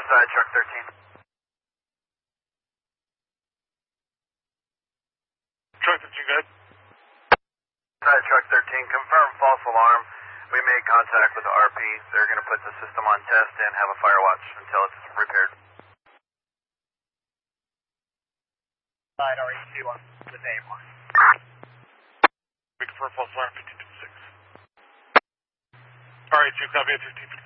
Side truck 13. Truck 13, go ahead. Side truck 13, confirm false alarm. We made contact with the RP. They're going to put the system on test and have a fire watch until it's repaired. Side RE2 on with A1. We confirm false alarm 1556. RE2, copy at 1556.